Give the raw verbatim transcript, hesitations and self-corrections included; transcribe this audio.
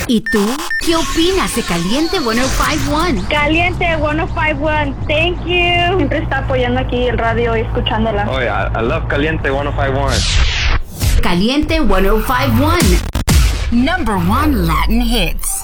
¿Y tú? ¿Qué opinas de Caliente ciento cincuenta y uno? Caliente ciento cincuenta y uno, thank you. Siempre está apoyando aquí el radio y escuchándola. Oh, yeah, I love Caliente ciento cincuenta y uno. Caliente ciento cincuenta y uno. Number one Latin hits.